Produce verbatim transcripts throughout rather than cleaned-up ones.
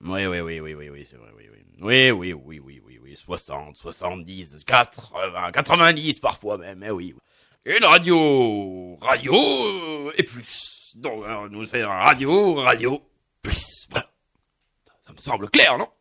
Oui, oui, oui, oui, oui, oui, c'est vrai, oui, oui. Oui, oui, oui, oui, oui, oui, soixante, soixante-dix, quatre-vingts, quatre-vingt-dix parfois même, eh oui. Une radio, radio et plus. Donc, alors, nous faisons radio, radio, plus. Voilà. Ça me semble clair, non?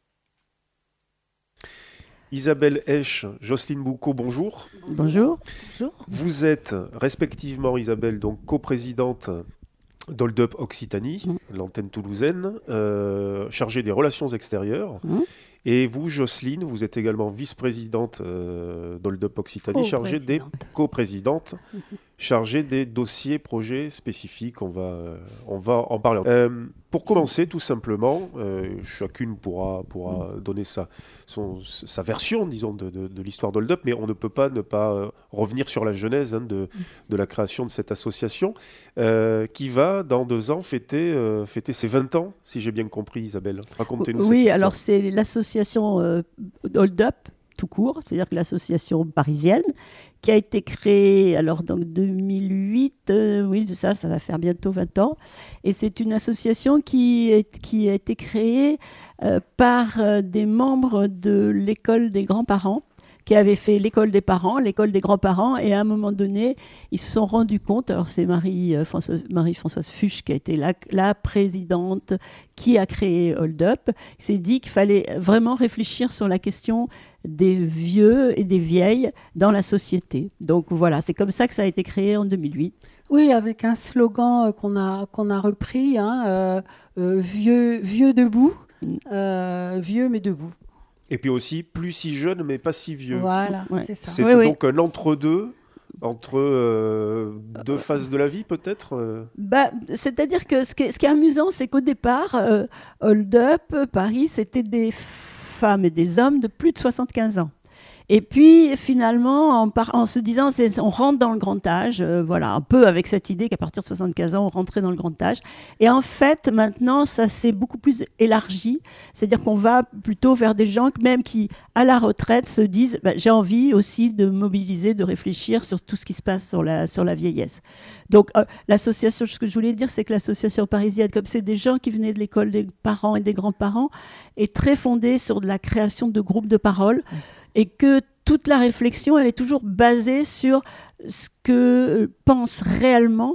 Isabelle Esch, Jocelyne Boucaud, bonjour. Bonjour. Bonjour. Vous êtes respectivement, Isabelle, donc coprésidente d'Hold Up Occitanie, mmh. l'antenne toulousaine, euh, chargée des relations extérieures. Mmh. Et vous, Jocelyne, vous êtes également vice-présidente euh, d'Hold Up Occitanie, chargée des coprésidentes, chargée des dossiers, projets spécifiques. On va, euh, on va en parler. Euh, pour commencer, tout simplement, euh, chacune pourra, pourra mmh. donner sa, son, sa version, disons, de, de, de l'histoire d'Hold Up, mais on ne peut pas ne pas euh, revenir sur la genèse hein, de, de la création de cette association, euh, qui va, dans deux ans, fêter, euh, fêter ses vingt ans, si j'ai bien compris, Isabelle. Racontez-nous oui, cette histoire. Oui, alors c'est l'association euh, Hold Up, tout court, c'est-à-dire que l'association parisienne, qui a été créée alors donc deux mille huit, euh, oui, de ça, ça va faire bientôt vingt ans, et c'est une association qui, est, qui a été créée euh, par euh, des membres de l'école des grands-parents, qui avaient fait l'école des parents, l'école des grands-parents, et à un moment donné, ils se sont rendus compte, alors c'est Marie-Françoise, Marie-Françoise Fuchs qui a été la, la présidente qui a créé Hold Up, il s'est dit qu'il fallait vraiment réfléchir sur la question des vieux et des vieilles dans la société. Donc voilà, c'est comme ça que ça a été créé en deux mille huit. Oui, avec un slogan euh, qu'on a, qu'on a repris, hein, euh, euh, vieux, vieux debout, euh, vieux mais debout. Et puis aussi, plus si jeune, mais pas si vieux. Voilà, ouais. c'est ça. C'est oui, donc oui. un entre-deux, entre euh, deux phases de la vie, peut-être euh... bah, c'est-à-dire que ce qui est, ce qui est amusant, c'est qu'au départ, euh, Hold Up, Paris, c'était des femmes et des hommes de plus de soixante-quinze ans. Et puis, finalement, en, par, en se disant, c'est, on rentre dans le grand âge, euh, voilà, un peu avec cette idée qu'à partir de soixante-quinze ans, on rentrait dans le grand âge. Et en fait, maintenant, ça s'est beaucoup plus élargi. C'est-à-dire qu'on va plutôt vers des gens, même qui, à la retraite, se disent, bah, j'ai envie aussi de mobiliser, de réfléchir sur tout ce qui se passe sur la, sur la vieillesse. Donc, euh, l'association, ce que je voulais dire, c'est que l'association parisienne, comme c'est des gens qui venaient de l'école des parents et des grands-parents, est très fondée sur de la création de groupes de parole. Mmh. Et que toute la réflexion, elle est toujours basée sur ce que pensent réellement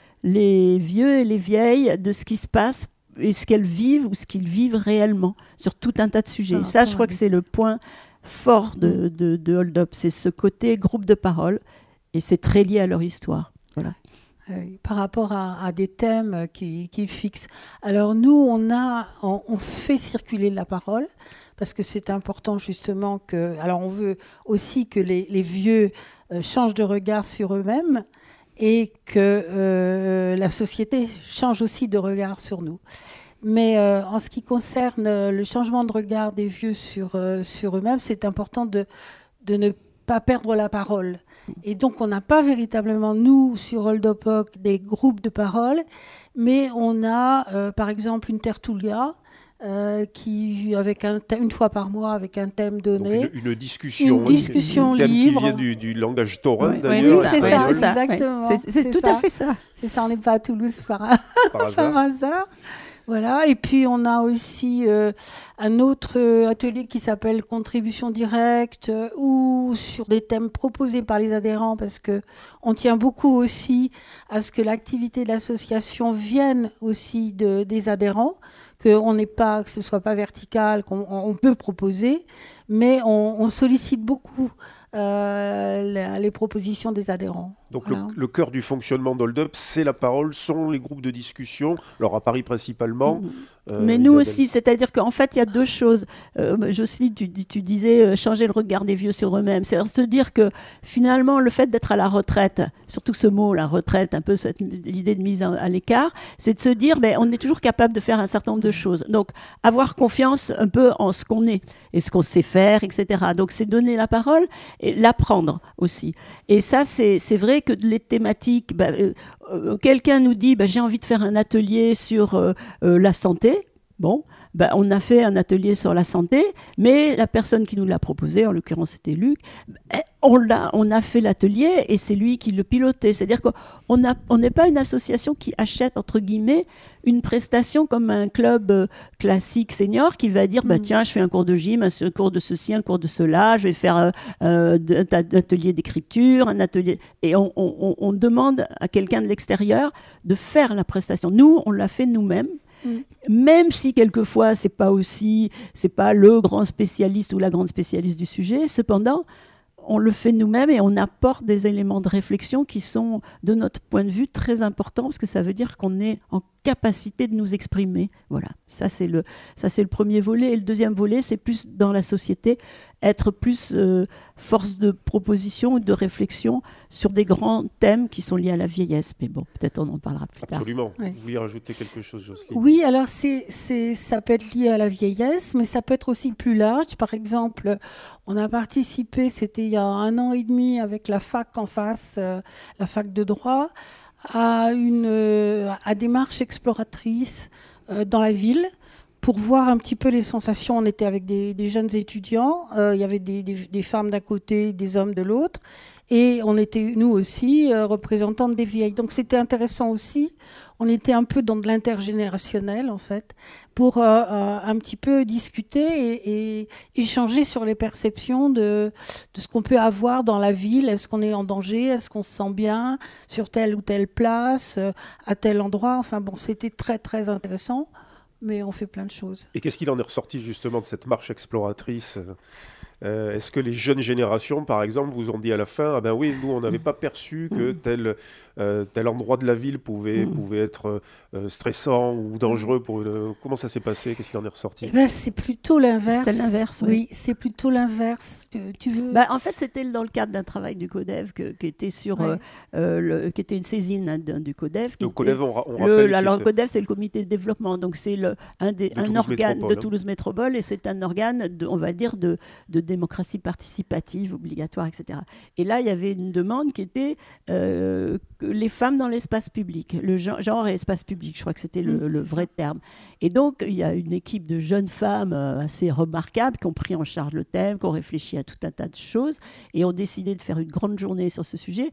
les vieux et les vieilles de ce qui se passe et ce qu'elles vivent ou ce qu'ils vivent réellement sur tout un tas de sujets. Ah, ça, je crois que c'est le point fort de, de, de Hold Up, c'est ce côté groupe de parole et c'est très lié à leur histoire. Voilà. Euh, par rapport à, à des thèmes qui, qui fixent. Alors nous, on, a, on, on fait circuler la parole parce que c'est important justement que... Alors on veut aussi que les, les vieux euh, changent de regard sur eux-mêmes et que euh, la société change aussi de regard sur nous. Mais euh, en ce qui concerne le changement de regard des vieux sur, euh, sur eux-mêmes, c'est important de, de ne pas perdre la parole. Et donc, on n'a pas véritablement, nous, sur Hold Up, des groupes de parole, mais on a, euh, par exemple, une tertulia euh, qui, avec un thème, une fois par mois, avec un thème donné. Donc une, une discussion, une discussion un thème libre. qui vient du, du langage taurin, oui, d'ailleurs. Oui, c'est ça, ouais, exactement. C'est, c'est, c'est tout ça. à fait ça. C'est ça, on n'est pas à Toulouse par, par hasard. par hasard. Voilà, et puis on a aussi euh, un autre euh, atelier qui s'appelle Contribution directe euh, ou sur des thèmes proposés par les adhérents parce que on tient beaucoup aussi à ce que l'activité de l'association vienne aussi de, des adhérents, qu'on n'ait pas, que ce soit pas vertical, qu'on on peut proposer, mais on, on sollicite beaucoup euh, les, les propositions des adhérents. Donc voilà. le, le cœur du fonctionnement d'Hold Up, c'est la parole, sont les groupes de discussion, alors à Paris principalement. Mmh. Euh, Mais nous Isabelle. aussi, c'est-à-dire qu'en fait, il y a deux choses. Euh, Jocelyne, tu, tu disais euh, changer le regard des vieux sur eux-mêmes. C'est-à-dire se dire que finalement, le fait d'être à la retraite, surtout ce mot, la retraite, un peu cette, l'idée de mise à, à l'écart, c'est de se dire, ben, on est toujours capable de faire un certain nombre de choses. Donc, avoir confiance un peu en ce qu'on est et ce qu'on sait faire, et cetera. Donc, c'est donner la parole et l'apprendre aussi. Et ça, c'est, c'est vrai que les thématiques, ben, euh, euh, quelqu'un nous dit, ben, j'ai envie de faire un atelier sur euh, euh, la santé. Bon, ben, on a fait un atelier sur la santé, mais la personne qui nous l'a proposé, en l'occurrence c'était Luc, ben, on, l'a, on a fait l'atelier et c'est lui qui le pilotait. C'est-à-dire qu'on n'est on pas une association qui achète, entre guillemets, une prestation comme un club euh, classique senior qui va dire, bah, tiens, je fais un cours de gym, un cours de ceci, un cours de cela, je vais faire euh, euh, un atelier d'écriture, un atelier... Et on, on, on demande à quelqu'un de l'extérieur de faire la prestation. Nous, on l'a fait nous-mêmes. Mm. Même si quelquefois c'est pas aussi, c'est pas le grand spécialiste ou la grande spécialiste du sujet, cependant, on le fait nous-mêmes et on apporte des éléments de réflexion qui sont, de notre point de vue, très importants parce que ça veut dire qu'on est en capacité de nous exprimer. Voilà, ça c'est le, ça c'est le premier volet. Et le deuxième volet, c'est plus dans la société, être plus euh, force de proposition ou de réflexion sur des grands thèmes qui sont liés à la vieillesse. Mais bon, peut-être on en parlera plus tard. Absolument. Oui. Vous vouliez rajouter quelque chose, Jocelyne? Oui, alors c'est, c'est, ça peut être lié à la vieillesse, mais ça peut être aussi plus large. Par exemple, on a participé, c'était il y a un an et demi, avec la fac en face, euh, la fac de droit, à, une, euh, à des marches exploratrices euh, dans la ville pour voir un petit peu les sensations. On était avec des, des jeunes étudiants, euh, il y avait des, des, des femmes d'un côté, des hommes de l'autre, et on était, nous aussi, euh, représentantes des vieilles. Donc c'était intéressant aussi. On était un peu dans de l'intergénérationnel, en fait, pour euh, euh, un petit peu discuter et, et échanger sur les perceptions de, de ce qu'on peut avoir dans la ville. Est-ce qu'on est en danger? Est-ce qu'on se sent bien sur telle ou telle place, euh, à tel endroit? Enfin bon, c'était très, très intéressant, mais on fait plein de choses. Et qu'est-ce qu'il en est ressorti, justement, de cette marche exploratrice ? Euh, est-ce que les jeunes générations, par exemple, vous ont dit à la fin, ah ben oui, nous, on n'avait pas perçu que tel, euh, tel endroit de la ville pouvait, pouvait être euh, stressant ou dangereux pour une... Comment ça s'est passé? Qu'est-ce qu'il en est ressorti? Eh ben, c'est plutôt l'inverse. C'est l'inverse, oui. Oui, c'est plutôt l'inverse. Tu, tu veux... bah, en fait, c'était dans le cadre d'un travail du CODEV que, qui était sur, Ouais. euh, euh, le, qui était une saisine hein, d'un- du CODEV. Qui Le était- CODEV, on, ra- on le, rappelle... alors, qu'il le était- CODEV, c'est le comité de développement. Donc, c'est le, un, des, De un Toulouse organe Métropole, de hein. Toulouse Métropole et c'est un organe, de, on va dire, de, de démocratie participative, obligatoire, et cetera. Et là, il y avait une demande qui était euh, que les femmes dans l'espace public, le gen- genre et espace public, je crois que c'était le, Mmh, le c'est vrai terme. Et donc, il y a une équipe de jeunes femmes euh, assez remarquables qui ont pris en charge le thème, qui ont réfléchi à tout un tas de choses et ont décidé de faire une grande journée sur ce sujet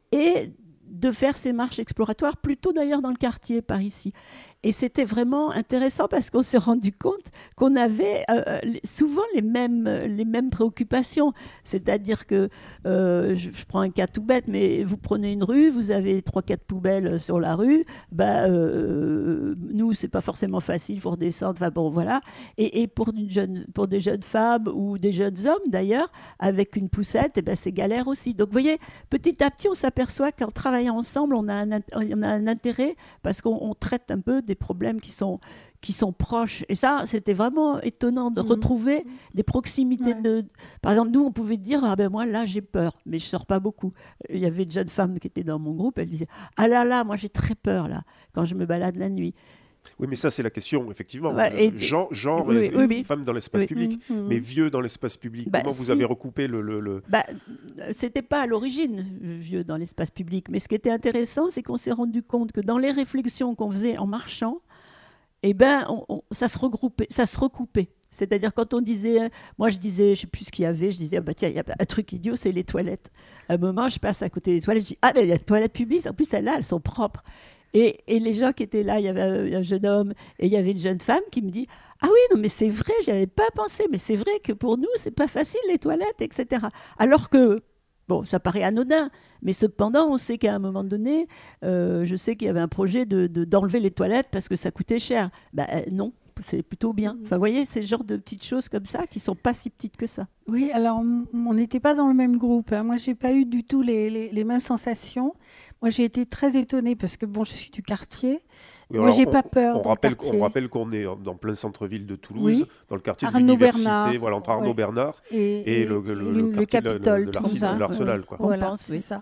et de faire ces marches exploratoires, plutôt d'ailleurs dans le quartier par ici. Et c'était vraiment intéressant parce qu'on s'est rendu compte qu'on avait euh, les- souvent les mêmes, les mêmes préoccupations. C'est-à-dire que, euh, je, je prends un cas tout bête, mais vous prenez une rue, vous avez trois quatre poubelles sur la rue, bah, euh, nous, c'est pas forcément facile, il faut redescendre, enfin bon, voilà. Et, et pour, une jeune, pour des jeunes femmes ou des jeunes hommes d'ailleurs, avec une poussette, eh ben, c'est galère aussi. Donc vous voyez, petit à petit, on s'aperçoit qu'en travaillant ensemble, on a un, int- on a un intérêt parce qu'on on traite un peu des problèmes qui sont, qui sont proches. Et ça, c'était vraiment étonnant de Mhm. retrouver des proximités. Ouais. De... Par exemple, nous, on pouvait dire, ah ben moi, là, j'ai peur, mais je sors pas beaucoup. Il y avait une jeune femme qui était dans mon groupe, elle disait, ah là là, moi, j'ai très peur, là, quand je me balade la nuit. Oui, mais ça, c'est la question, effectivement. Ouais, Euh, et- genre, genre oui, et, oui, et oui. femmes dans l'espace Oui. public, Mmh, mmh. mais vieux dans l'espace public. Bah, Comment vous si. avez recoupé le... le, le- Bah, euh, c'était pas à l'origine euh, vieux dans l'espace public, mais ce qui était intéressant, c'est qu'on s'est rendu compte que dans les réflexions qu'on faisait en marchant, eh ben, on- on- ça se regroupait, ça se recoupait. C'est-à-dire quand on disait, euh, moi je disais, je sais plus ce qu'il y avait, je disais, ah bah tiens, il y a un truc idiot, c'est les toilettes. À un moment, je passe à côté des toilettes, je dis, ah ben il y a des toilettes publiques, en plus celles-là, elles sont propres. Et, et les gens qui étaient là, il y avait un, un jeune homme et il y avait une jeune femme qui me dit, ah oui, non mais c'est vrai, j'avais pas pensé, mais c'est vrai que pour nous, c'est pas facile les toilettes, et cetera. Alors que, bon, ça paraît anodin, mais cependant, on sait qu'à un moment donné, euh, je sais qu'il y avait un projet de, de- d'enlever les toilettes parce que ça coûtait cher. Bah euh, non, c'est plutôt bien. Enfin, vous voyez, c'est le genre de petites choses comme ça qui sont pas si petites que ça. Oui, alors m- on n'était pas dans le même groupe, hein. Moi, j'ai pas eu du tout les, les, les mêmes sensations. Moi, j'ai été très étonnée parce que bon, je suis du quartier. Oui, Moi, alors, j'ai on- pas peur On dans le rappelle, quartier. on rappelle qu'on est dans plein centre-ville de Toulouse, Oui. dans le quartier de Arnaud l'université, Bernard, voilà, entre ouais. Arnaud-Bernard Et, et le, le, le, le quartier de la- Capitole de toulousain. l'Arsenal, de l'Arsenal, quoi. On Voilà, pense, c'est oui. ça.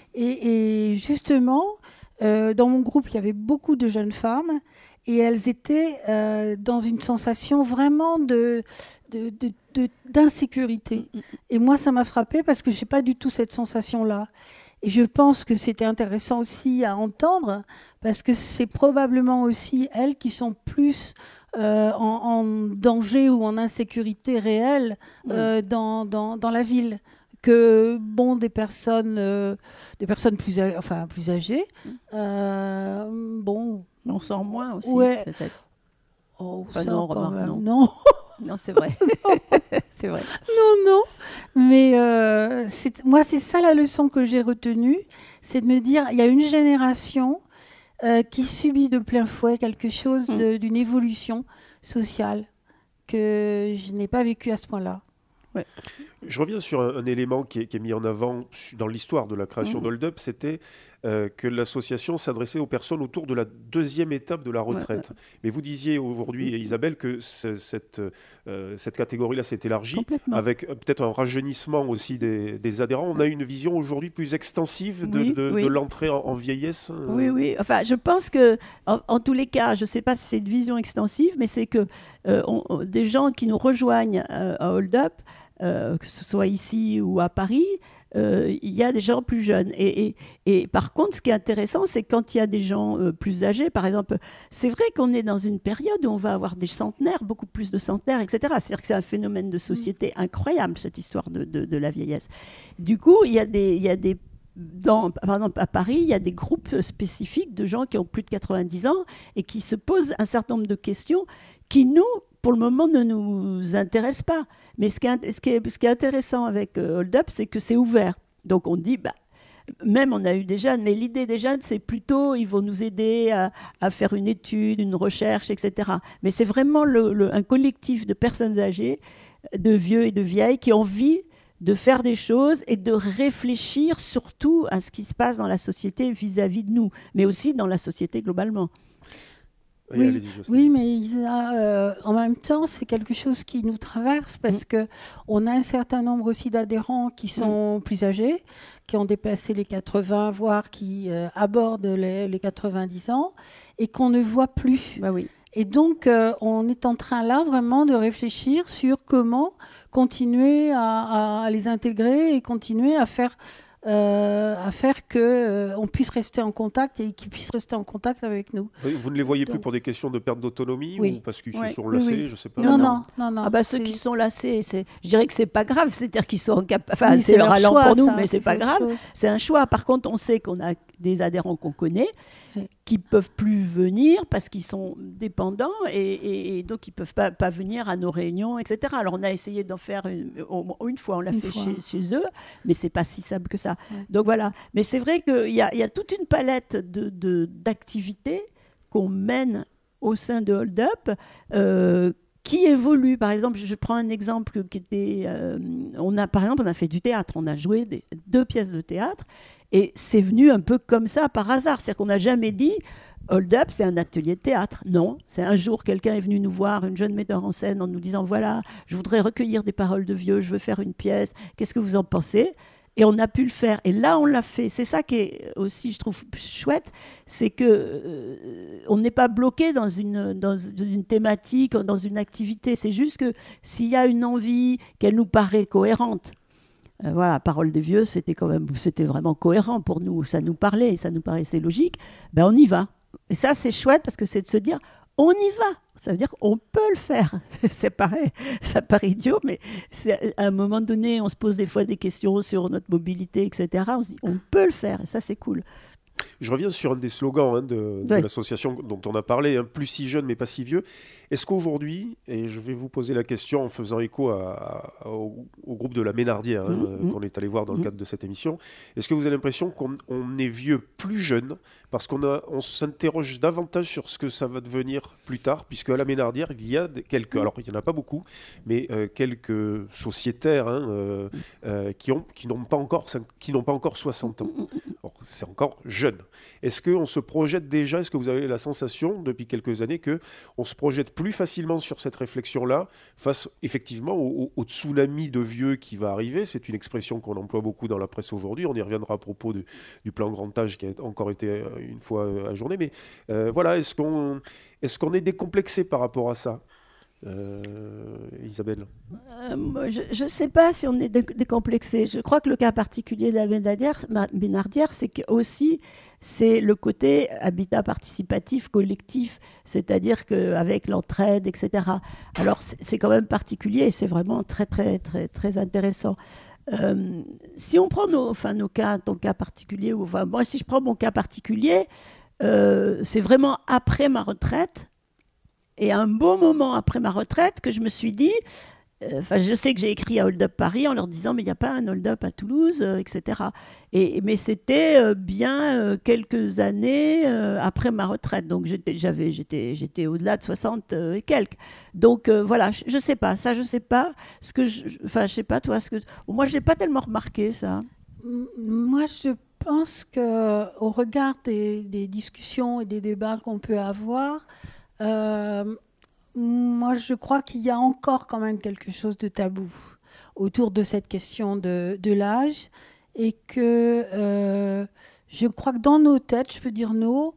Et, et justement, euh, dans mon groupe, il y avait beaucoup de jeunes femmes et elles étaient euh, dans une sensation vraiment de, de, de- de- d'insécurité. Et moi, ça m'a frappée parce que je n'ai pas du tout cette sensation-là. Et je pense que c'était intéressant aussi à entendre parce que c'est probablement aussi elles qui sont plus euh, en, en danger ou en insécurité réelle euh, mmh. dans, dans, dans la ville. Que bon, des personnes, euh, des personnes plus, âgées, enfin, plus âgées, euh, bon, on sort moins aussi, ouais. peut-être. Oh, enfin, ça, non, remarque, même, non. Non, non c'est vrai. c'est vrai. Non, non. Mais euh, c'est, moi, c'est ça la leçon que j'ai retenue, c'est de me dire, il y a une génération euh, qui subit de plein fouet quelque chose de, d'une évolution sociale que je n'ai pas vécue à ce point-là. Ouais. Je reviens sur un, un élément qui est, qui est mis en avant dans l'histoire de la création mmh. d'Hold Up, c'était euh, que l'association s'adressait aux personnes autour de la deuxième étape de la retraite. Ouais, ouais. Mais vous disiez aujourd'hui, mmh. Isabelle, que ce, cette, euh, cette catégorie-là s'est élargie, avec euh, peut-être un rajeunissement aussi des, des adhérents. On a une vision aujourd'hui plus extensive de, oui, de, oui. de l'entrée en, en vieillesse euh... Oui, oui. Enfin, je pense que, en, en tous les cas, je ne sais pas si c'est une vision extensive, mais c'est que euh, on, des gens qui nous rejoignent euh, à Hold Up, Euh, que ce soit ici ou à Paris, euh, il y a des gens plus jeunes. Et, et, et par contre, ce qui est intéressant, c'est quand il y a des gens euh, plus âgés, par exemple, c'est vrai qu'on est dans une période où on va avoir des centenaires, beaucoup plus de centenaires, et cetera. C'est-à-dire que c'est un phénomène de société incroyable, cette histoire de, de, de la vieillesse. Du coup, il y a des... Il y a des Dans, par exemple, à Paris, il y a des groupes spécifiques de gens qui ont plus de quatre-vingt-dix ans et qui se posent un certain nombre de questions qui, nous, pour le moment, ne nous intéressent pas. Mais ce qui est, ce qui est, ce qui est intéressant avec euh, Hold Up, c'est que c'est ouvert. Donc on dit, bah, même on a eu des jeunes, mais l'idée des jeunes, c'est plutôt, ils vont nous aider à, à faire une étude, une recherche, et cetera. Mais c'est vraiment le, le, un collectif de personnes âgées, de vieux et de vieilles, qui ont envie de faire des choses et de réfléchir surtout à ce qui se passe dans la société vis-à-vis de nous, mais aussi dans la société globalement. Oui, oui, oui, mais Isa, euh, en même temps, c'est quelque chose qui nous traverse parce mmh. qu'on a un certain nombre aussi d'adhérents qui sont mmh. plus âgés, qui ont dépassé les quatre-vingts, voire qui euh, abordent les, les quatre-vingt-dix ans et qu'on ne voit plus. Bah oui. Et donc, euh, on est en train là vraiment de réfléchir sur comment continuer à, à les intégrer et continuer à faire... Euh, à faire qu'on euh, puisse rester en contact et qu'ils puissent rester en contact avec nous. Vous ne les voyez Donc, plus pour des questions de perte d'autonomie oui. ou parce qu'ils oui. se sont lassés, oui, oui. je sais pas. Non, non, non. non ah bah, ceux qui sont lassés, c'est... je dirais que c'est pas grave, c'est-à-dire qu'ils sont capables... Enfin, oui, c'est, c'est leur allant pour nous, ça, mais c'est, c'est pas grave. Chose. C'est un choix. Par contre, on sait qu'on a des adhérents qu'on connaît oui. qui peuvent plus venir parce qu'ils sont dépendants et, et, et donc ils peuvent pas, pas venir à nos réunions, et cetera. Alors, on a essayé d'en faire une, une fois, on l'a une fait chez, chez eux, mais c'est pas si simple que ça. Oui. Donc voilà. Mais c'est vrai qu'il y a, il y a toute une palette de, de, d'activités qu'on mène au sein de Hold Up euh, qui évolue. Par exemple, je prends un exemple qui était... Euh, on a, par exemple, on a fait du théâtre. On a joué des, deux pièces de théâtre et c'est venu un peu comme ça, par hasard. C'est-à-dire qu'on n'a jamais dit... Hold Up, c'est un atelier de théâtre. Non, c'est un jour, quelqu'un est venu nous voir, une jeune metteur en scène, en nous disant, voilà, je voudrais recueillir des paroles de vieux, je veux faire une pièce, qu'est-ce que vous en pensez ? Et on a pu le faire. Et là, on l'a fait. C'est ça qui est aussi, je trouve, chouette, c'est qu'on euh, n'est pas bloqué dans une, dans une thématique, dans une activité. C'est juste que s'il y a une envie, qu'elle nous paraît cohérente, euh, voilà, Parole des vieux, c'était quand même, c'était vraiment cohérent pour nous. Ça nous parlait, ça nous paraissait logique. Ben, on y va. Et ça, c'est chouette parce que c'est de se dire, on y va. Ça veut dire qu'on peut le faire. C'est pareil, ça paraît idiot, mais c'est, à un moment donné, on se pose des fois des questions sur notre mobilité, et cetera. On se dit, on peut le faire. Et ça, c'est cool. Je reviens sur un des slogans hein, de, de ouais. l'association dont on a parlé, hein, plus si jeune mais pas si vieux. Est-ce qu'aujourd'hui, et je vais vous poser la question en faisant écho à, à, au, au groupe de la Ménardière hein, mmh, qu'on est allé voir dans mmh. le cadre de cette émission, est-ce que vous avez l'impression qu'on on est vieux plus jeune parce qu'on a, on s'interroge davantage sur ce que ça va devenir plus tard, puisque à la Ménardière, il y a quelques, alors il n'y en a pas beaucoup, mais euh, quelques sociétaires hein, euh, euh, qui, ont, qui, n'ont pas encore, qui n'ont pas encore soixante ans. Bon, c'est encore jeune. Est-ce qu'on se projette déjà, est-ce que vous avez la sensation depuis quelques années qu'on se projette plus facilement sur cette réflexion-là face effectivement au, au tsunami de vieux qui va arriver? C'est une expression qu'on emploie beaucoup dans la presse aujourd'hui, on y reviendra à propos de, du plan grand âge qui a encore été une fois ajourné, mais euh, voilà, est-ce qu'on, est-ce qu'on est décomplexé par rapport à ça? euh, Isabelle? Euh, moi, je ne sais pas si on est dé- décomplexé. Je crois que le cas particulier de la Bénardière, ma- Bénardière, c'est que aussi c'est le côté habitat participatif collectif, c'est-à-dire qu'avec l'entraide, et cetera. Alors c'est c'est quand même particulier et c'est vraiment très très très très intéressant. Euh, si on prend nos, enfin, nos cas, ton cas particulier, ou, enfin, moi si je prends mon cas particulier, euh, c'est vraiment après ma retraite. Et un beau moment après ma retraite que je me suis dit, enfin, je sais que j'ai écrit à Hold Up Paris en leur disant, mais il n'y a pas un Hold Up à Toulouse, euh, et cetera. Et, mais c'était euh, bien euh, quelques années euh, après ma retraite. Donc j'étais, j'avais, j'étais, j'étais au-delà de soixante euh, et quelques. Donc euh, voilà, je ne sais pas. Ça, je ne sais pas. Ce que je, enfin, je sais pas, toi. Ce que, moi, je n'ai pas tellement remarqué ça. Moi, je pense qu'au regard des, des discussions et des débats qu'on peut avoir, euh, moi, je crois qu'il y a encore quand même quelque chose de tabou autour de cette question de, de l'âge et que euh, je crois que dans nos têtes, je peux dire nous,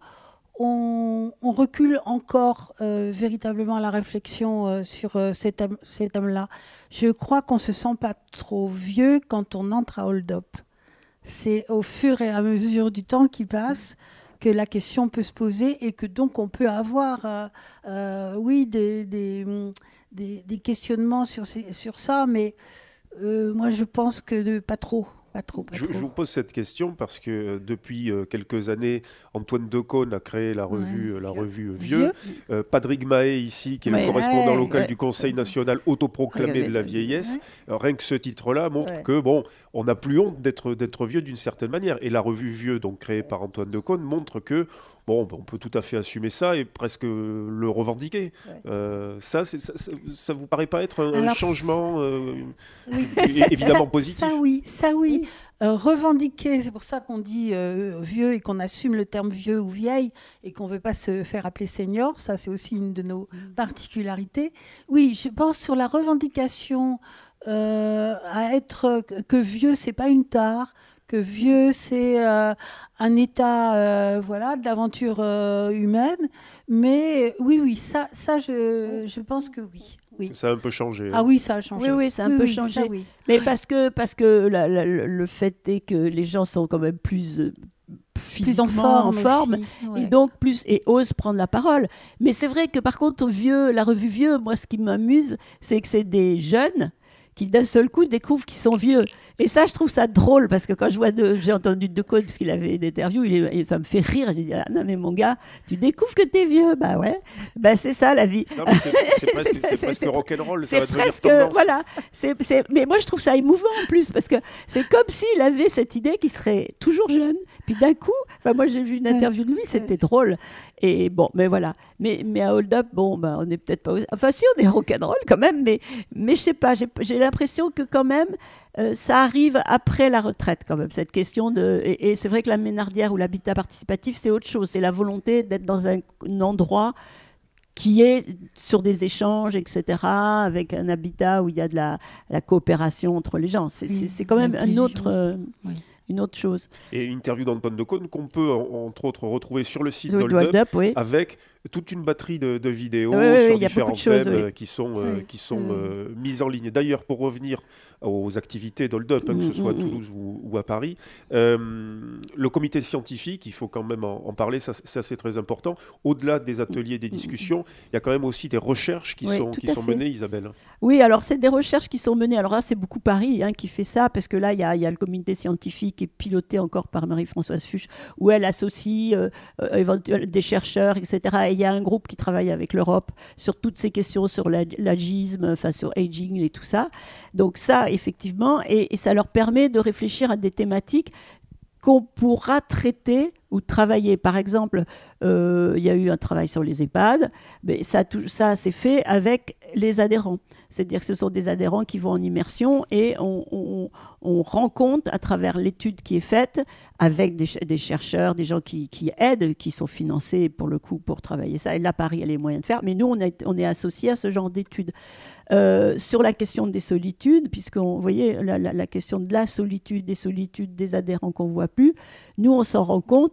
on, on recule encore euh, véritablement la réflexion euh, sur euh, cet, thème, cet thème-là. Je crois qu'on ne se sent pas trop vieux quand on entre à Hold Up. C'est au fur et à mesure du temps qui passe que la question peut se poser et que donc on peut avoir, euh, euh, oui, des, des, des, des questionnements sur, ces, sur ça, mais euh, moi je pense que de, pas trop. Pas trop, pas je, trop. je vous pose cette question parce que euh, depuis euh, quelques années, Antoine Decaune a créé la revue, ouais, euh, la vieux. revue Vieux. Vieux. Euh, Patrick Mahé, ici, qui est ouais, le correspondant ouais, local ouais. du Conseil national autoproclamé de la vieillesse, ouais. rien que ce titre-là montre ouais. que bon, on n'a plus honte d'être, d'être vieux d'une certaine manière. Et la revue Vieux, donc créée par Antoine Decaune, montre que bon, on peut tout à fait assumer ça et presque le revendiquer. Ouais. Euh, ça, c'est, ça, ça, ça vous paraît pas être un, Alors, un changement euh, oui, évidemment ça, positif? Ça oui, ça oui. Euh, revendiquer, c'est pour ça qu'on dit euh, vieux et qu'on assume le terme vieux ou vieille et qu'on ne veut pas se faire appeler senior. Ça, c'est aussi une de nos mmh. particularités. Oui, je pense sur la revendication euh, à être que vieux, c'est pas une tare. Que vieux, c'est euh, un état euh, voilà, d'aventure euh, humaine. Mais oui, oui, ça, ça je, je pense que oui. oui. Ça a un peu changé. Ah hein. oui, ça a changé. Oui, oui, ça a un oui, peu oui, changé. Ça, oui. Mais parce que, parce que la, la, le fait est que les gens sont quand même plus... Euh, physiquement plus en forme, en forme ouais. et donc plus et osent prendre la parole. Mais c'est vrai que par contre, au vieux, la revue Vieux, moi, ce qui m'amuse, c'est que c'est des jeunes qui d'un seul coup découvrent qu'ils sont vieux. Et ça, je trouve ça drôle, parce que quand je vois, de, j'ai entendu Decaune, parce qu'il avait des interviews, il est, ça me fait rire. Je dis, ah, non mais mon gars, tu découvres que t'es vieux. Bah ouais, bah c'est ça la vie. Non, mais c'est, c'est presque, c'est, c'est, presque c'est, rock'n'roll, ça c'est va presque, voilà. C'est, c'est, mais moi, je trouve ça émouvant en plus, parce que c'est comme s'il avait cette idée qu'il serait toujours jeune. Puis d'un coup, enfin moi j'ai vu une interview de lui, c'était drôle. Et bon, mais voilà. Mais, mais à Hold Up, bon, bah, on n'est peut-être pas... Enfin si, on est rock'n'roll quand même, mais, mais je sais pas, j'ai, j'ai l'impression que quand même, euh, ça arrive après la retraite quand même, cette question de... Et, et c'est vrai que la Ménardière ou l'habitat participatif, c'est autre chose. C'est la volonté d'être dans un, un endroit qui est sur des échanges, et cetera, avec un habitat où il y a de la, la coopération entre les gens. C'est, oui, c'est, c'est quand même un autre... Euh, oui. Une autre chose. Et une interview d'Antoine Decaune qu'on peut, entre autres, retrouver sur le site d'Hold Up, Up oui. avec toute une batterie de, de vidéos oui, oui, sur différents thèmes choses, oui. qui sont, oui. euh, qui sont mmh. euh, mises en ligne. D'ailleurs, pour revenir aux activités d'Hold Up, hein, mmh, que ce soit mmh. à Toulouse ou, ou à Paris, euh, le comité scientifique, il faut quand même en, en parler, ça, ça c'est très important. Au-delà des ateliers, des discussions, mmh. il y a quand même aussi des recherches qui oui, sont, qui sont menées, Isabelle. Oui, alors c'est des recherches qui sont menées. Alors là, c'est beaucoup Paris hein, qui fait ça, parce que là, il y a, y a le comité scientifique qui est piloté encore par Marie-Françoise Fuchs, où elle associe euh, euh, éventuellement des chercheurs, et cetera. Et il y a un groupe qui travaille avec l'Europe sur toutes ces questions, sur l'agisme, enfin sur aging et tout ça. Donc ça, effectivement, et, et ça leur permet de réfléchir à des thématiques qu'on pourra traiter ou travailler. Par exemple, euh, il y a eu un travail sur les EHPAD, mais ça, tout, ça c'est fait avec les adhérents. C'est-à-dire que ce sont des adhérents qui vont en immersion et on, on, on rend compte à travers l'étude qui est faite avec des, des chercheurs, des gens qui, qui aident, qui sont financés pour le coup pour travailler ça. Et là, Paris a les moyens de faire, mais nous, on, a, on est associés à ce genre d'études. Euh, sur la question des solitudes, puisqu'on voyez la, la, la question de la solitude, des solitudes des adhérents qu'on ne voit plus, nous, on s'en rend compte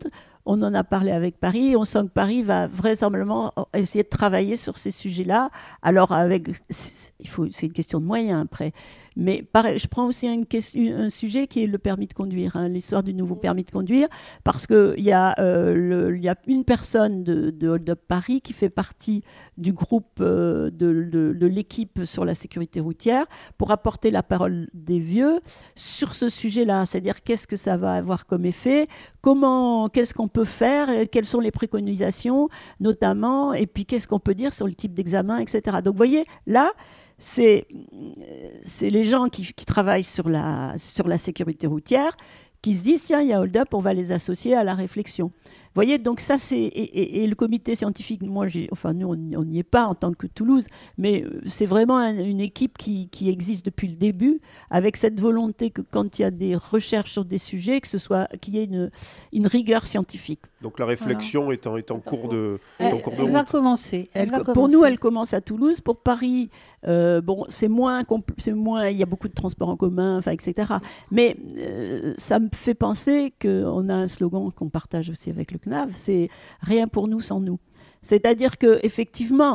On en a parlé avec Paris. On sent que Paris va vraisemblablement essayer de travailler sur ces sujets-là. Alors, avec, il faut, c'est une question de moyens après. Mais pareil, je prends aussi une question, un sujet qui est le permis de conduire, hein, l'histoire du nouveau permis de conduire, parce qu'il y, euh, y a une personne de, de Hold Up Paris qui fait partie du groupe euh, de, de, de l'équipe sur la sécurité routière pour apporter la parole des vieux sur ce sujet-là, c'est-à-dire qu'est-ce que ça va avoir comme effet, comment, qu'est-ce qu'on peut faire, quelles sont les préconisations notamment, et puis qu'est-ce qu'on peut dire sur le type d'examen, et cetera. Donc vous voyez, là, c'est, c'est les gens qui, qui travaillent sur la, sur la sécurité routière qui se disent, tiens, il y a Hold Up, on va les associer à la réflexion. Vous voyez, donc ça, c'est... Et, et, et le comité scientifique, moi, j'ai, enfin, nous, on n'y est pas en tant que Toulouse, mais c'est vraiment un, une équipe qui, qui existe depuis le début, avec cette volonté que quand il y a des recherches sur des sujets, que ce soit, qu'il y ait une, une rigueur scientifique. Donc la réflexion voilà. est, en, est en cours de, elle, en cours de elle route. Va commencer. Elle, elle va pour commencer. nous, elle commence à Toulouse. Pour Paris, euh, bon, c'est moins, compl- c'est moins, il y a beaucoup de transports en commun, enfin, et cetera. Mais euh, ça me fait penser qu'on a un slogan qu'on partage aussi avec le C N A V, c'est « rien pour nous sans nous ». C'est-à-dire qu'effectivement,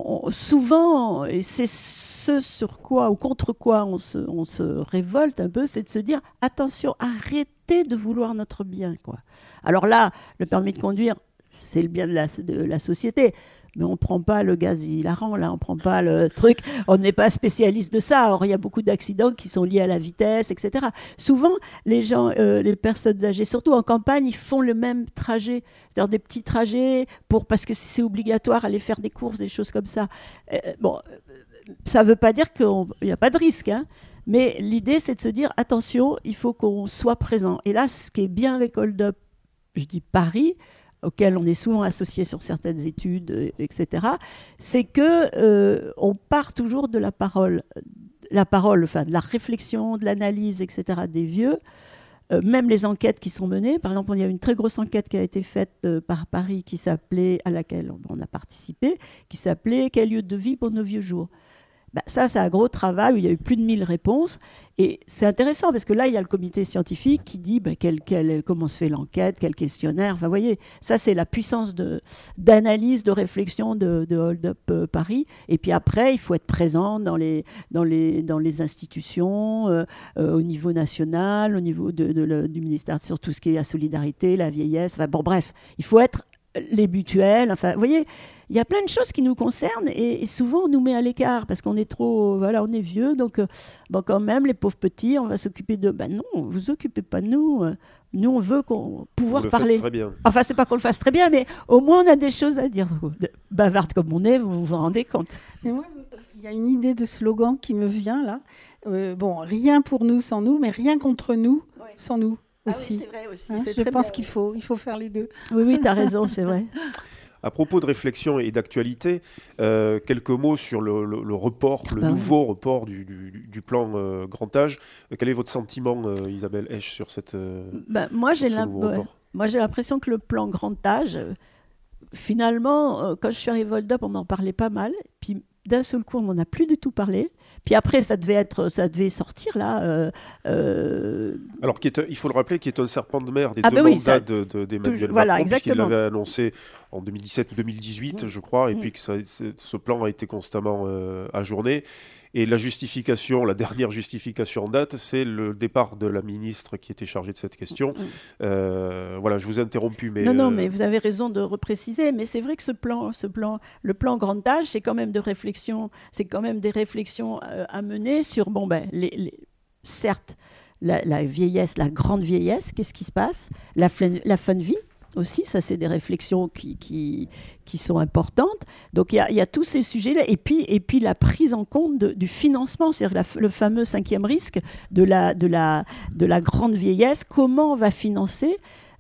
souvent, et c'est ce sur quoi ou contre quoi on se, on se révolte un peu, c'est de se dire « attention, arrêtez de vouloir notre bien ». Quoi. Alors là, le permis de conduire, c'est le bien de la, de la société. Mais on ne prend pas le gaz hilarant, là, on ne prend pas le truc, on n'est pas spécialiste de ça. Or, il y a beaucoup d'accidents qui sont liés à la vitesse, et cetera. Souvent, les gens, euh, les personnes âgées, surtout en campagne, ils font le même trajet, c'est-à-dire des petits trajets, pour, parce que c'est obligatoire, aller faire des courses, des choses comme ça. Euh, bon, ça ne veut pas dire qu'il n'y a pas de risque, hein, mais l'idée, c'est de se dire, attention, il faut qu'on soit présent. Et là, ce qui est bien avec Hold Up, je dis Paris, auquel on est souvent associé sur certaines études, et cetera, c'est que euh, on part toujours de la parole, la parole, enfin de la réflexion, de l'analyse, et cetera des vieux. Euh, même les enquêtes qui sont menées, par exemple, il y a une très grosse enquête qui a été faite euh, par Paris, qui s'appelait, à laquelle on a participé, qui s'appelait « Quel lieu de vie pour nos vieux jours ?» Ben, ça, c'est un gros travail où il y a eu plus de mille réponses. Et c'est intéressant parce que là, il y a le comité scientifique qui dit ben, quel, quel, comment se fait l'enquête, quel questionnaire. Enfin, vous voyez, ça, c'est la puissance de, d'analyse, de réflexion de, de Hold Up euh, Paris. Et puis après, il faut être présent dans les, dans les, dans les institutions, euh, euh, au niveau national, au niveau de, de, de, du ministère, sur tout ce qui est la solidarité, la vieillesse. Enfin, bon, bref, il faut être les mutuelles. Enfin, vous voyez, il y a plein de choses qui nous concernent et, et souvent on nous met à l'écart parce qu'on est trop, voilà, on est vieux, donc euh, bon, quand même les pauvres petits, on va s'occuper de. Ben non, vous occupez pas de nous. Nous, on veut qu'on pouvoir vous le parler. Faites très bien. Enfin, c'est pas qu'on le fasse très bien, mais au moins on a des choses à dire. Bavarde comme on est, vous vous rendez compte. Mais moi, il y a une idée de slogan qui me vient là. Euh, bon, rien pour nous sans nous, mais rien contre nous ouais. sans nous. Aussi. Ah oui, c'est vrai aussi. Hein, c'est je pense bien. qu'il faut, il faut faire les deux. Oui, oui, tu as raison, c'est vrai. À propos de réflexion et d'actualité, euh, quelques mots sur le, le, le report, le bah nouveau oui. report du, du, du plan euh, grand âge. Quel est votre sentiment, euh, Isabelle Esch, sur cette euh, bah, moi, j'ai sur ouais. moi, j'ai l'impression que le plan grand âge, euh, finalement, euh, quand je suis arrivée à Hold Up, on en parlait pas mal. Puis d'un seul coup, on n'en a plus du tout parlé. Puis après, ça devait, être, ça devait sortir, là. Euh, euh... Alors, qui est, il faut le rappeler, qui est un serpent de mer des ah deux ben mandats oui, ça... de, de, d'Emmanuel Macron, voilà, puisqu'il l'avait annoncé en deux mille dix-sept ou deux mille dix-huit, mmh. je crois, et mmh. puis que ça, ce plan a été constamment euh, ajourné. Et la justification, la dernière justification en date, c'est le départ de la ministre qui était chargée de cette question. Mmh. Euh, voilà, je vous ai interrompu, mais... Non, non, euh... mais vous avez raison de repréciser, mais c'est vrai que ce plan, ce plan, le plan grand âge, c'est quand même de réflexion, c'est quand même des réflexions euh, à mener sur, bon ben, les, les, certes, la, la vieillesse, la grande vieillesse, qu'est-ce qui se passe, la, la fin de vie, aussi, ça c'est des réflexions qui, qui, qui sont importantes. Donc il y, y a tous ces sujets-là. Et puis, et puis la prise en compte de, du financement, c'est-à-dire la, le fameux cinquième risque de la, de, la, de la grande vieillesse. Comment on va financer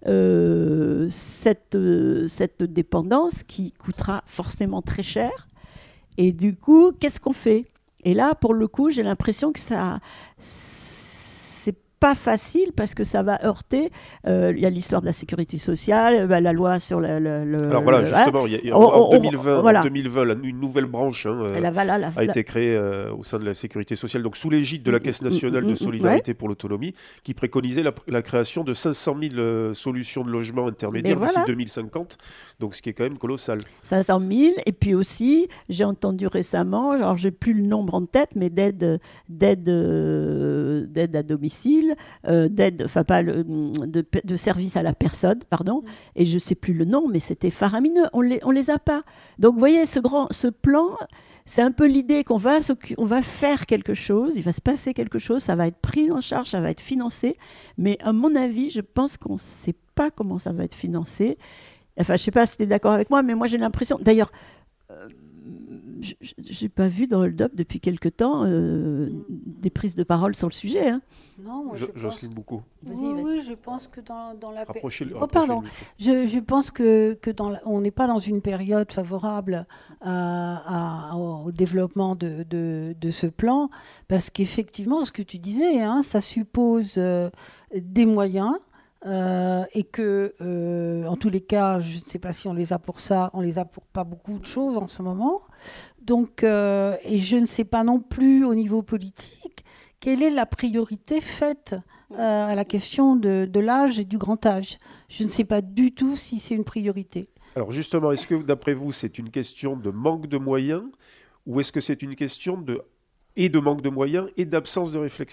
euh, cette, euh, cette dépendance qui coûtera forcément très cher. Et du coup, qu'est-ce qu'on fait ? Et là, pour le coup, j'ai l'impression que ça... pas facile parce que ça va heurter. Euh, il y a l'histoire de la sécurité sociale, bah, la loi sur le. le, le Alors voilà, le, justement, il y a, il y a, on, en, on, deux mille vingt, voilà. en deux mille vingt, une nouvelle branche hein, euh, la, voilà, la, a été créée euh, au sein de la sécurité sociale, donc sous l'égide de la Caisse nationale de solidarité ouais. pour l'autonomie, qui préconisait la, la création de cinq cent mille euh, solutions de logement intermédiaires d'ici voilà. deux mille cinquante, donc ce qui est quand même colossal. cinq cent mille, et puis aussi, j'ai entendu récemment, alors j'ai plus le nombre en tête, mais d'aide, d'aide, euh, d'aide à domicile, euh, d'aide, enfin pas le, de, de service à la personne, pardon, et je sais plus le nom, mais c'était faramineux, on les, on les a pas. Donc vous voyez, ce grand, ce plan, c'est un peu l'idée qu'on va, on va faire quelque chose, il va se passer quelque chose, ça va être pris en charge, ça va être financé, mais à mon avis, je pense qu'on ne sait pas comment ça va être financé. Enfin, je ne sais pas si tu es d'accord avec moi, mais moi j'ai l'impression, d'ailleurs, euh, je n'ai pas vu dans Hold Up depuis quelque temps euh, des prises de parole sur le sujet. Hein. Non, moi je, je Jocelyne pense... beaucoup. Vas-y, oui, oui, je pense que dans, dans la... Rapprochez le, oh, pardon. Je, je pense que, que dans la... on n'est pas dans une période favorable à, à, au développement de, de, de ce plan, parce qu'effectivement, ce que tu disais, hein, ça suppose euh, des moyens. Euh, et que, euh, en tous les cas, je ne sais pas si on les a pour ça, on les a pour pas beaucoup de choses en ce moment. Donc, euh, et je ne sais pas non plus au niveau politique quelle est la priorité faite euh, à la question de, de l'âge et du grand âge. Je ne sais pas du tout si c'est une priorité. Alors justement, est-ce que d'après vous, c'est une question de manque de moyens ou est-ce que c'est une question de, et de manque de moyens et d'absence de réflexion ?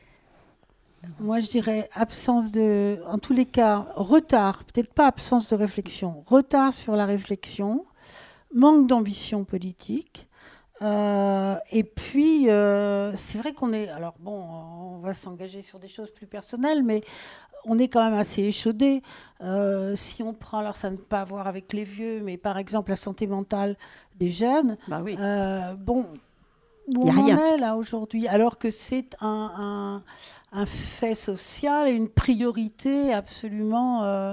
Moi, je dirais absence de... En tous les cas, retard, peut-être pas absence de réflexion, retard sur la réflexion, manque d'ambition politique. Euh, et puis, euh, c'est vrai qu'on est... Alors bon, on va s'engager sur des choses plus personnelles, mais on est quand même assez échaudé. Euh, si on prend... Alors, ça n'a pas à voir avec les vieux, mais par exemple, la santé mentale des jeunes. Bah oui. Euh, bon... Où on en est là aujourd'hui, alors que c'est un, un, un fait social et une priorité absolument... Euh,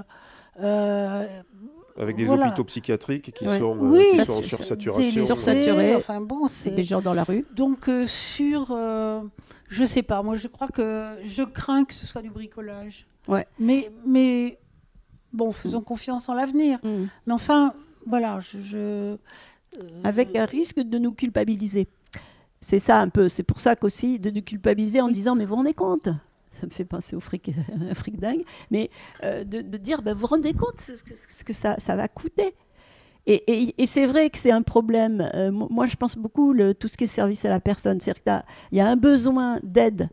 euh, Avec des voilà. hôpitaux psychiatriques qui ouais. sont, oui, euh, qui sont en sursaturation. Sursaturés, enfin bon, c'est des gens dans la rue. Donc euh, sur... Euh, je ne sais pas, moi je crois que... Je crains que ce soit du bricolage. Ouais. Mais, mais bon, faisons mmh. confiance en l'avenir. Mmh. Mais enfin, voilà, je... je euh, Avec un risque de nous culpabiliser. C'est ça un peu, c'est pour ça qu'aussi de nous culpabiliser en disant mais vous vous rendez compte, ça me fait penser au fric, fric dingue, mais euh, de, de dire ben, vous vous rendez compte ce que, ce que ça, ça va coûter. Et, et, et c'est vrai que c'est un problème. Euh, moi je pense beaucoup le, tout ce qui est service à la personne, c'est-à-dire qu'il y a un besoin d'aide,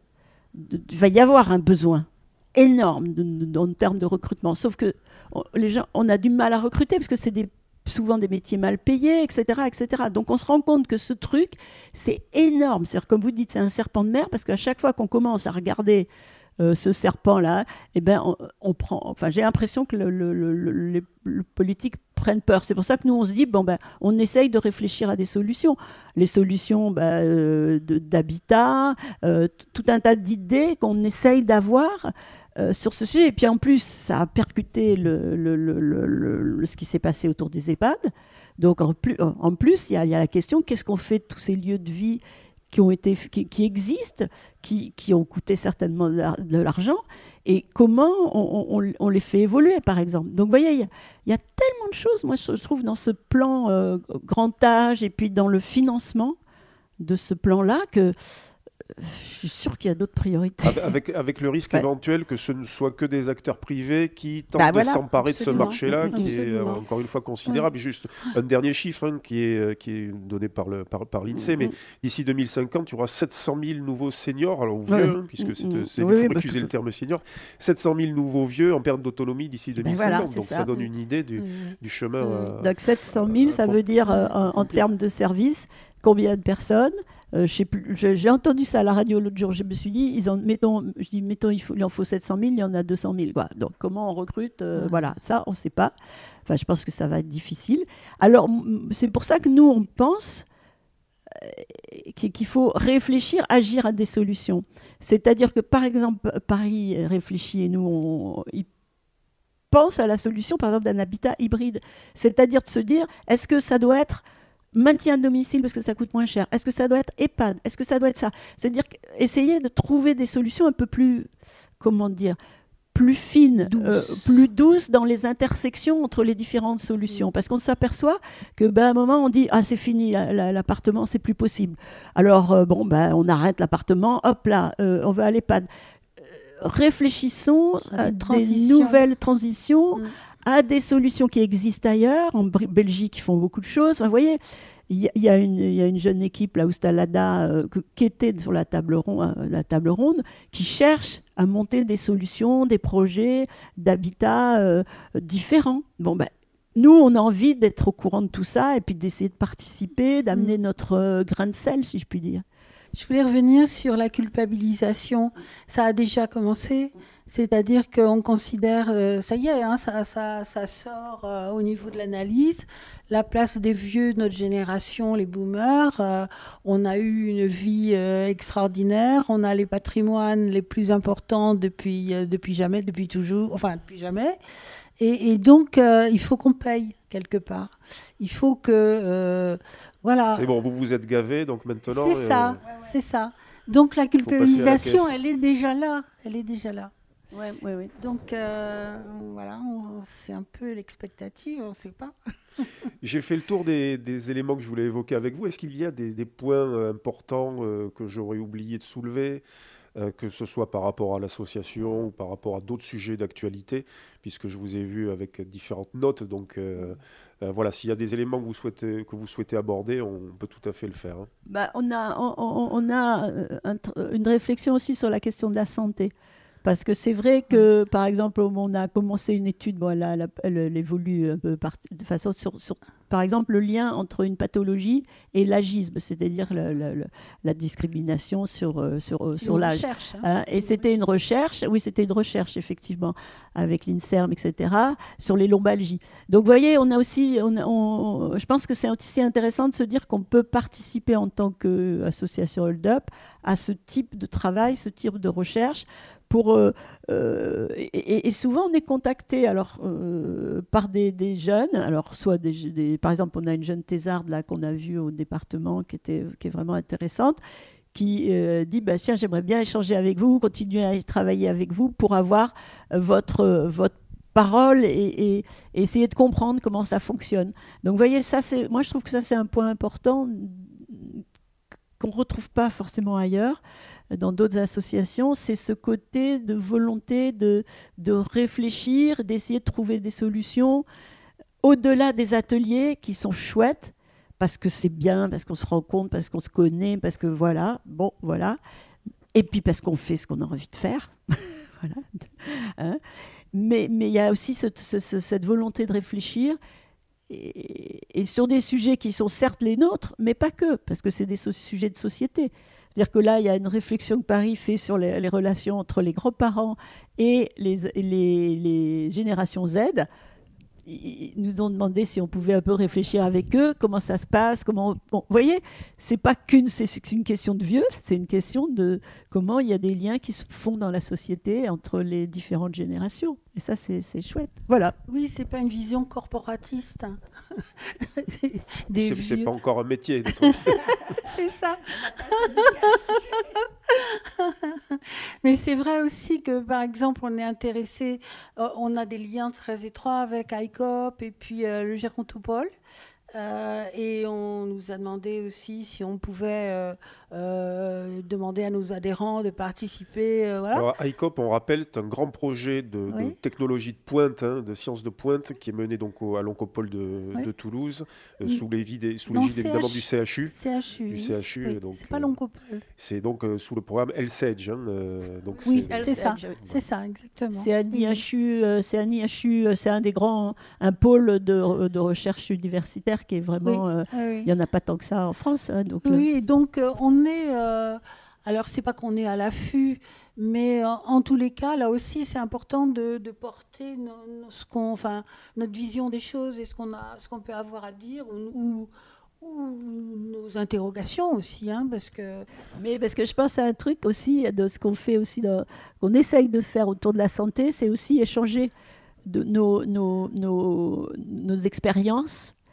il va y avoir un besoin énorme de, de, en termes de recrutement, sauf que on, les gens, on a du mal à recruter parce que c'est des souvent des métiers mal payés, et cetera, et cetera. Donc on se rend compte que ce truc, c'est énorme. C'est-à-dire, comme vous dites, c'est un serpent de mer, parce qu'à chaque fois qu'on commence à regarder euh, ce serpent-là, eh ben, on, on prend. Enfin, j'ai l'impression que le, le, le, le, les, les politiques prennent peur. C'est pour ça que nous, on se dit, bon, ben, on essaye de réfléchir à des solutions. Les solutions ben, euh, de, d'habitat, euh, tout un tas d'idées qu'on essaye d'avoir. Euh, sur ce sujet, et puis en plus, ça a percuté le, le, le, le, le, ce qui s'est passé autour des EHPAD. Donc en plus, en plus il y a, il y a la question, qu'est-ce qu'on fait de tous ces lieux de vie qui, ont été, qui, qui existent, qui, qui ont coûté certainement de l'argent, et comment on, on, on les fait évoluer, par exemple. Donc vous voyez, il y a, il y a tellement de choses, moi je trouve, dans ce plan euh, grand âge, et puis dans le financement de ce plan-là, que je suis sûr qu'il y a d'autres priorités. Avec, avec le risque ouais. éventuel que ce ne soit que des acteurs privés qui tentent bah de voilà, s'emparer absolument. de ce marché-là, qui Absolument. est encore une fois considérable. Ouais. Juste un dernier chiffre hein, qui, est, qui est donné par, le, par, par l'INSEE, mm-hmm. mais d'ici deux mille cinquante, il y aura sept cent mille nouveaux seniors, alors vieux, ouais. hein, puisque c'est, mm-hmm. c'est, il oui, faut récuser le terme senior, sept cent mille nouveaux vieux en perte d'autonomie d'ici deux mille cinquante. Ben voilà, donc ça. ça donne une idée du, mm-hmm. du chemin. Mm-hmm. Euh, donc sept cent mille, ça veut dire euh, en, en termes de services, combien de personnes? Euh, je sais plus, je, j'ai entendu ça à la radio l'autre jour. Je me suis dit, ils en, mettons, je dis, mettons, il, faut, il en faut sept cent mille, il y en a deux cent mille. Quoi. Donc, comment on recrute euh, mmh. Voilà, ça, on ne sait pas. Enfin, je pense que ça va être difficile. Alors, m- c'est pour ça que nous, on pense euh, qu'il faut réfléchir, agir à des solutions. C'est-à-dire que, par exemple, Paris réfléchit et nous, on, il pense à la solution, par exemple, d'un habitat hybride. C'est-à-dire de se dire, est-ce que ça doit être maintien à domicile parce que ça coûte moins cher? Est-ce que ça doit être EHPAD? Est-ce que ça doit être ça? C'est-à-dire essayer de trouver des solutions un peu plus, comment dire, plus fines, Douce. euh, plus douces dans les intersections entre les différentes solutions. Mm. Parce qu'on s'aperçoit que, ben, à un moment, on dit « Ah, c'est fini, la, la, l'appartement, c'est plus possible. » Alors, euh, bon, ben, on arrête l'appartement, hop là, euh, on va à l'EHPAD. Euh, réfléchissons À à des des transitions. nouvelles transitions, Mm. à des solutions qui existent ailleurs. En Br- Belgique, ils font beaucoup de choses. Enfin, vous voyez, il y, a- il y a une- il y a une jeune équipe, là, Oustalada, euh, que- qui était sur la table, ronde, euh, la table ronde, qui cherche à monter des solutions, des projets d'habitat euh, différents. Bon, ben, nous, on a envie d'être au courant de tout ça et puis d'essayer de participer, d'amener Mm. notre euh, grain de sel, si je puis dire. Je voulais revenir sur la culpabilisation. Ça a déjà commencé, c'est-à-dire qu'on considère, euh, ça y est, hein, ça, ça, ça sort euh, au niveau de l'analyse, la place des vieux de notre génération, les boomers. Euh, on a eu une vie euh, extraordinaire, on a les patrimoines les plus importants depuis, euh, depuis jamais, depuis toujours, enfin depuis jamais. Et, et donc, euh, il faut qu'on paye quelque part. Il faut que... euh, voilà. C'est bon, vous vous êtes gavé, donc maintenant... C'est euh, ça, c'est ça. Donc la passer à la culpabilisation, caisse. elle est déjà là. Elle est déjà là. Ouais, ouais, ouais. Donc euh, voilà, on- c'est un peu l'expectative, on ne sait pas. J'ai fait le tour des, des éléments que je voulais évoquer avec vous. Est-ce qu'il y a des, des points euh, importants euh, que j'aurais oublié de soulever, euh, que ce soit par rapport à l'association ou par rapport à d'autres sujets d'actualité, puisque je vous ai vu avec différentes notes. Donc euh, euh, voilà, s'il y a des éléments que vous souhaitez, que vous souhaitez aborder, on peut tout à fait le faire, hein. Bah, on a, on, on- on a euh, un tr- une réflexion aussi sur la question de la santé. Parce que c'est vrai que, par exemple, on a commencé une étude, bon, elle, a- elle a- elle- elle évolue un peu par- de façon sur, sur, par exemple, le lien entre une pathologie et l'agisme, c'est-à-dire le- le- le- la discrimination sur, euh, sur, euh, C'est sur une l'âge. recherche, hein. Hein, et c'était une recherche, oui, c'était une recherche, effectivement, avec l'INSERM, et cetera, sur les lombalgies. Donc, vous voyez, on a aussi, on, a- on- je pense que c'est aussi intéressant de se dire qu'on peut participer en tant qu'association Hold Up à ce type de travail, ce type de recherche. Pour, euh, euh, et, et souvent, on est contacté alors, euh, par des, des jeunes. Alors, soit des, des- par exemple, on a une jeune thésarde là, qu'on a vue au département qui, était, qui est vraiment intéressante, qui euh, dit bah, tiens, j'aimerais bien échanger avec vous, continuer à travailler avec vous pour avoir euh, votre, euh, votre parole et, et- et essayer de comprendre comment ça fonctionne. Donc, vous voyez, ça, c'est, moi, je trouve que ça, c'est un point important qu'on ne retrouve pas forcément ailleurs, dans d'autres associations, c'est ce côté de volonté de, de réfléchir, d'essayer de trouver des solutions au-delà des ateliers qui sont chouettes, parce que c'est bien, parce qu'on se rend compte, parce qu'on se connaît, parce que voilà, bon, voilà, et puis parce qu'on fait ce qu'on a envie de faire. Voilà. Hein. Mais mais il y a aussi cette, ce- ce- cette volonté de réfléchir et, et sur des sujets qui sont certes les nôtres, mais pas que, parce que c'est des so- sujets de société. C'est-à-dire que là, il y a une réflexion que Paris fait sur les, les relations entre les grands-parents et les, les, les générations Z. Ils nous ont demandé si on pouvait un peu réfléchir avec eux, comment ça se passe, comment. Bon, vous voyez, c'est pas qu'une, c'est c'est une question de vieux, c'est une question de comment il y a des liens qui se font dans la société entre les différentes générations. Et ça, c'est c'est chouette. Voilà. Oui, c'est pas une vision corporatiste. hein. Des C'est c'est vieux. pas encore un métier d'être- C'est ça. Mais c'est vrai aussi que, par exemple, on est intéressé, euh, on a des liens très étroits avec I C O P et puis euh, le Gérontopole. Euh, et on nous a demandé aussi si on pouvait euh, euh, demander à nos adhérents de participer. euh, voilà. Alors, I C O P, on rappelle, c'est un grand projet de, de Oui. technologie de pointe, hein, de sciences de pointe, qui est mené donc au- à l'Oncopole de, Oui. de Toulouse, euh, Mm. sous l'égide sous Non, l'égide, évidemment C H du C H U. C H U. Du C H U, oui. donc, C'est pas euh, l'Oncopole. C'est donc euh, sous le programme L S E D G. Hein, euh, donc Oui, c'est- c'est ça. L S E D G, C'est ça, exactement. C'est un Oui, oui. I H U, euh, c'est un I H U, euh, c'est un des grands, un pôle de, de recherche universitaire qui est vraiment. euh, Ah oui. il n'y en a pas tant que ça en France. Hein, donc, euh, Oui, et donc euh, on est. euh, alors, c'est pas qu'on est à l'affût, mais euh, en tous les cas, là aussi, c'est important de, de porter nos- nos- ce qu'on, enfin, notre vision des choses et ce qu'on a, ce qu'on peut avoir à dire ou, ou- ou nos interrogations aussi, hein, parce que. Mais parce que je pense à un truc aussi de ce qu'on fait aussi, dans- qu'on essaye de faire autour de la santé, c'est aussi échanger de nos, nos, nos, nos expériences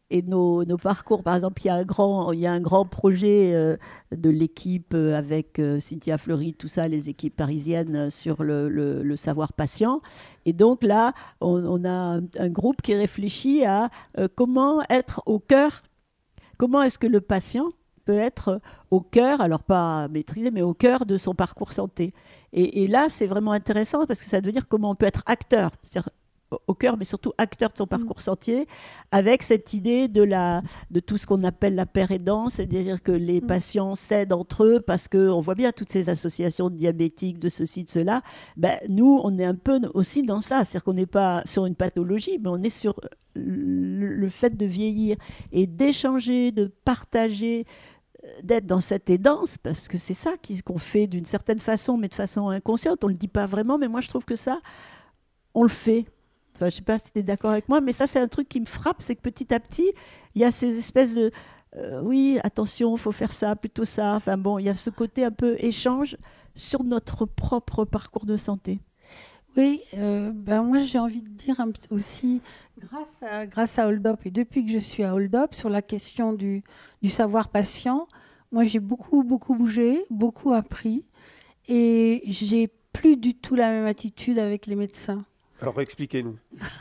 et nos, nos parcours. Par exemple, il y a un grand, il y a un grand projet euh, de l'équipe euh, avec euh, Cynthia Fleury, tout ça, les équipes parisiennes euh, sur le, le, le savoir patient. Et donc là, on, on a un, un groupe qui réfléchit à euh, comment être au cœur, comment est-ce que le patient peut être au cœur, alors pas maîtrisé, mais au cœur de son parcours santé. Et, et là, c'est vraiment intéressant parce que ça veut dire comment on peut être acteur, c'est-à-dire au cœur, mais surtout acteur de son parcours santé, avec cette idée de, la, de tout ce qu'on appelle la paire aidance, c'est-à-dire que les patients s'aident entre eux parce qu'on voit bien toutes ces associations de diabétiques, de ceci, de cela. Ben, nous, on est un peu aussi dans ça, c'est-à-dire qu'on n'est pas sur une pathologie, mais on est sur le, le fait de vieillir et d'échanger, de partager, d'être dans cette aidance, parce que c'est ça qu'on fait d'une certaine façon, mais de façon inconsciente. On ne le dit pas vraiment, mais moi, je trouve que ça, on le fait. Enfin, je ne sais pas si tu es d'accord avec moi, mais ça, c'est un truc qui me frappe, c'est que petit à petit, il y a ces espèces de... Euh, oui, attention, il faut faire ça, plutôt ça. Enfin bon, il y a ce côté un peu échange sur notre propre parcours de santé. Oui, euh, ben moi j'ai envie de dire un, aussi, grâce à, grâce à Hold Up, et depuis que je suis à Hold Up, sur la question du, du savoir patient, moi j'ai beaucoup, beaucoup bougé, beaucoup appris, et j'ai plus du tout la même attitude avec les médecins. Alors expliquez-nous.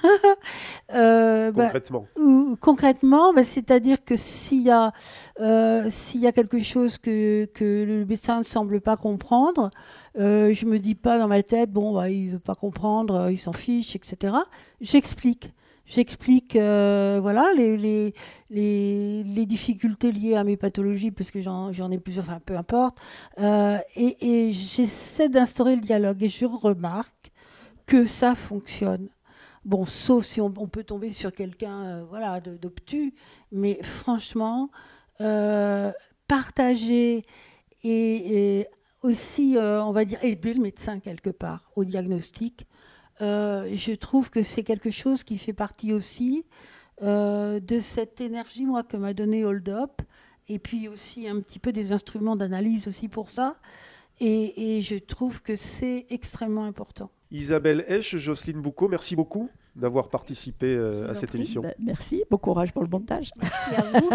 euh, concrètement. Bah, ou, concrètement, bah, c'est-à-dire que s'il y a, euh, s'il y a quelque chose que, que le médecin ne semble pas comprendre, euh, je me dis pas dans ma tête, bon, bah, il veut pas comprendre, il s'en fiche, et cetera. J'explique. J'explique euh, voilà, les, les, les, les difficultés liées à mes pathologies, parce que j'en, j'en ai plusieurs, enfin peu importe. Euh, et, et j'essaie d'instaurer le dialogue. Et je remarque que ça fonctionne. Bon, sauf si on, on peut tomber sur quelqu'un euh, voilà, de, d'obtus, mais franchement, euh, partager et, et aussi, euh, on va dire, aider le médecin quelque part au diagnostic, euh, je trouve que c'est quelque chose qui fait partie aussi euh, de cette énergie, moi, que m'a donné Hold Up, et puis aussi un petit peu des instruments d'analyse aussi pour ça, et, et je trouve que c'est extrêmement important. Isabelle Esch, Jocelyne Boucaud, merci beaucoup d'avoir participé euh, à cette prie. émission. Ben, merci, bon courage pour le montage. Merci à vous.